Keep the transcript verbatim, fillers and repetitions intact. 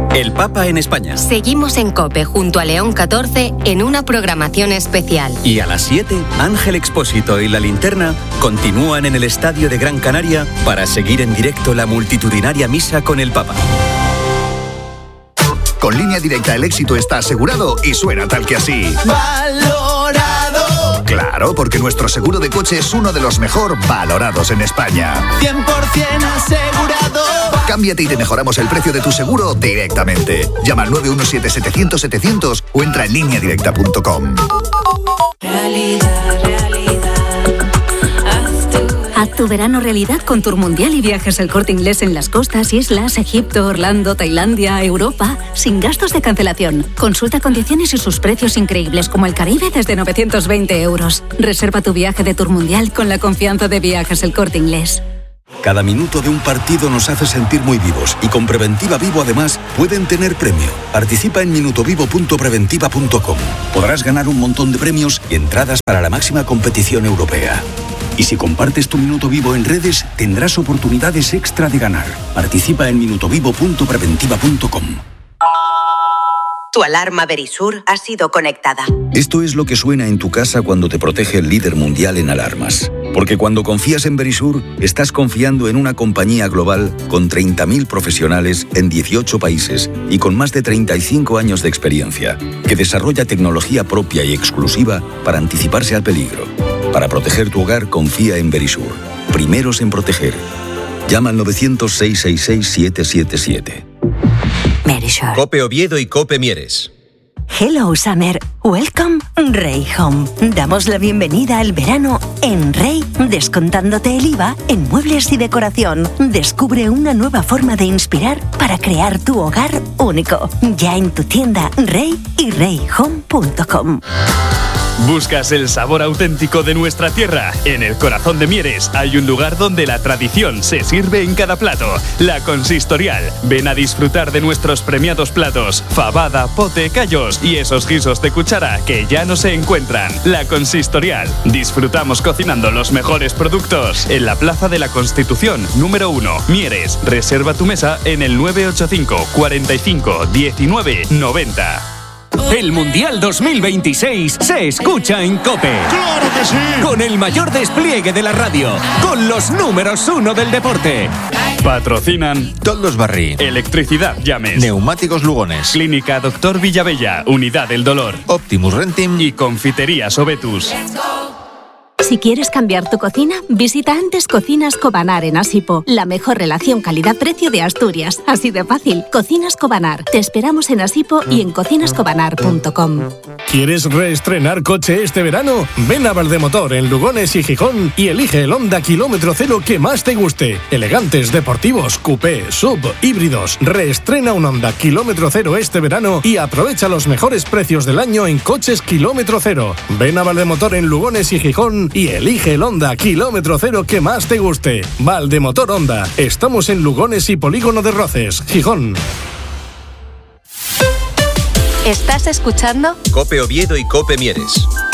El Papa en España. Seguimos en COPE junto a León catorce en una programación especial. Y a las siete, Ángel Expósito y La Linterna continúan en el Estadio de Gran Canaria para seguir en directo la multitudinaria misa con el Papa. Con Línea Directa el éxito está asegurado y suena tal que así. ¡Valorado! Claro, porque nuestro seguro de coche es uno de los mejor valorados en España. cien por ciento asegurado. Cámbiate y te mejoramos el precio de tu seguro directamente. Llama al nueve uno siete, setecientos, setecientos o entra en línea directa punto com. Realidad, realidad. Haz tu... Haz tu verano realidad con Tour Mundial y Viajes El Corte Inglés en las costas, islas, Egipto, Orlando, Tailandia, Europa, sin gastos de cancelación. Consulta condiciones y sus precios increíbles como el Caribe desde novecientos veinte euros. Reserva tu viaje de Tour Mundial con la confianza de Viajes El Corte Inglés. Cada minuto de un partido nos hace sentir muy vivos y con Preventiva Vivo además pueden tener premio. Participa en minutovivo punto preventiva punto com. Podrás ganar un montón de premios y entradas para la máxima competición europea. Y si compartes tu minuto vivo en redes, tendrás oportunidades extra de ganar. Participa en minutovivo punto preventiva punto com. Tu alarma Verisur ha sido conectada. Esto es lo que suena en tu casa cuando te protege el líder mundial en alarmas. Porque cuando confías en Verisur, estás confiando en una compañía global con treinta mil profesionales en dieciocho países y con más de treinta y cinco años de experiencia, que desarrolla tecnología propia y exclusiva para anticiparse al peligro. Para proteger tu hogar, confía en Verisur. Primeros en proteger. Llama al novecientos, seiscientos sesenta y seis, setecientos setenta y siete. Verisur. COPE Oviedo y COPE Mieres. Hello Summer, welcome Rey Home. Damos la bienvenida al verano en Rey, descontándote el I V A en muebles y decoración. Descubre una nueva forma de inspirar para crear tu hogar único. Ya en tu tienda Rey y rey home punto com. ¿Buscas el sabor auténtico de nuestra tierra? En el corazón de Mieres hay un lugar donde la tradición se sirve en cada plato. La Consistorial. Ven a disfrutar de nuestros premiados platos, fabada, pote, callos y esos guisos de cuchara que ya no se encuentran. La Consistorial. Disfrutamos cocinando los mejores productos en la Plaza de la Constitución, número uno, Mieres. Reserva tu mesa en el nueve ocho cinco, cuarenta y cinco, diecinueve, noventa. El Mundial dos mil veintiséis se escucha en COPE. ¡Claro que sí! Con el mayor despliegue de la radio, con los números uno del deporte. Patrocinan Toldos Barri, Electricidad Llames, Neumáticos Lugones, Clínica Doctor Villavella, Unidad del Dolor, Optimus Renting y Confitería Sobetus. Si quieres cambiar tu cocina, visita antes Cocinas Cobanar en Asipo, la mejor relación calidad-precio de Asturias. Así de fácil. Cocinas Cobanar. Te esperamos en Asipo y en cocinas cobanar punto com. ¿Quieres reestrenar coche este verano? Ven a Valdemotor en Lugones y Gijón y elige el Honda kilómetro cero que más te guste. Elegantes, deportivos, coupé, sub, híbridos. Reestrena un Honda kilómetro cero este verano y aprovecha los mejores precios del año en coches kilómetro cero. Ven a Valdemotor en Lugones y Gijón y elige el Honda kilómetro cero que más te guste. Valdemotor Honda. Estamos en Lugones y Polígono de Roces, Gijón. ¿Estás escuchando? COPE Oviedo y COPE Mieres.